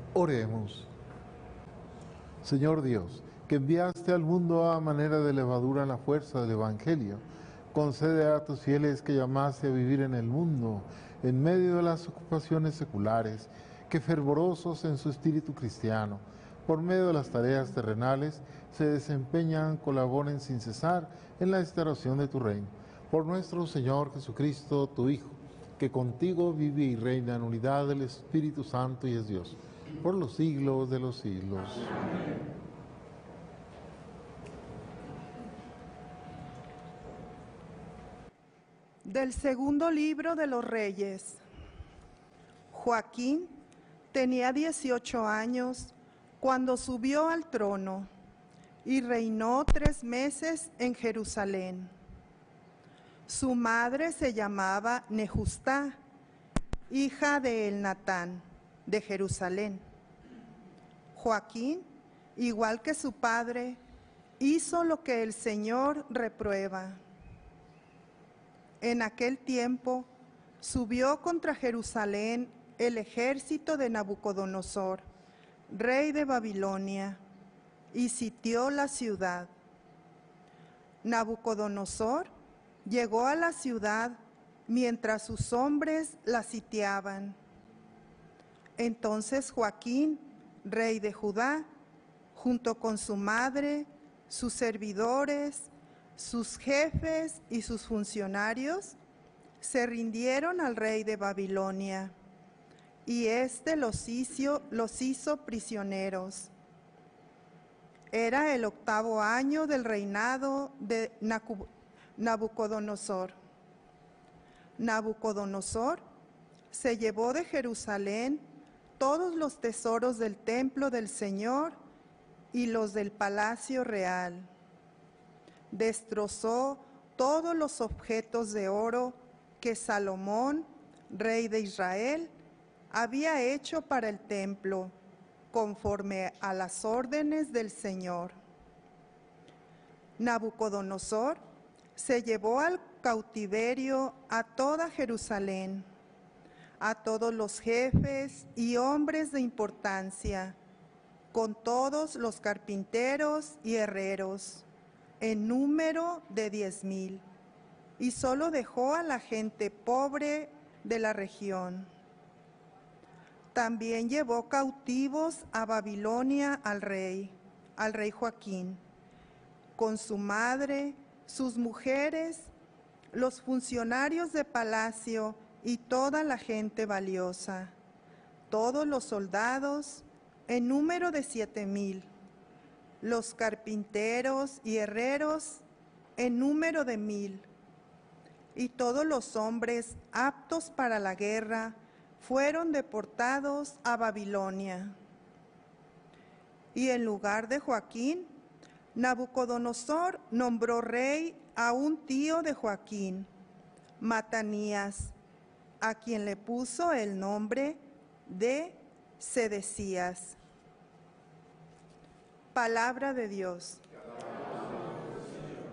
Oremos. Señor Dios, que enviaste al mundo a manera de levadura la fuerza del Evangelio, concede a tus fieles que llamaste a vivir en el mundo, en medio de las ocupaciones seculares, que fervorosos en su espíritu cristiano, por medio de las tareas terrenales, se desempeñan, colaboren sin cesar en la instauración de tu reino. Por nuestro Señor Jesucristo, tu Hijo, que contigo vive y reina en unidad del Espíritu Santo y es Dios, por los siglos de los siglos. Del segundo libro de los Reyes. Joaquín tenía 18 años cuando subió al trono y reinó 3 meses en Jerusalén. Su madre se llamaba Nehustá, hija de Elnatán, de Jerusalén. Joaquín, igual que su padre, hizo lo que el Señor reprueba. En aquel tiempo subió contra Jerusalén el ejército de Nabucodonosor, rey de Babilonia, y sitió la ciudad. Nabucodonosor llegó a la ciudad mientras sus hombres la sitiaban. Entonces Joaquín, rey de Judá, junto con su madre, sus servidores, sus jefes y sus funcionarios, se rindieron al rey de Babilonia, y éste los hizo prisioneros. Era el 8º año del reinado de Nabucodonosor. Nabucodonosor se llevó de Jerusalén todos los tesoros del templo del Señor y los del palacio real. Destrozó todos los objetos de oro que Salomón, rey de Israel, había hecho para el templo, conforme a las órdenes del Señor. Nabucodonosor se llevó al cautiverio a toda Jerusalén, a todos los jefes y hombres de importancia, con todos los carpinteros y herreros, en número de 10,000, y solo dejó a la gente pobre de la región. También llevó cautivos a Babilonia al rey Joaquín, con su madre, sus mujeres, los funcionarios de palacio y toda la gente valiosa, todos los soldados, en número de 7,000, los carpinteros y herreros, en número de 1,000, y todos los hombres aptos para la guerra fueron deportados a Babilonia. Y en lugar de Joaquín, Nabucodonosor nombró rey a un tío de Joaquín, Matanías, a quien le puso el nombre de Sedecías. Palabra de Dios.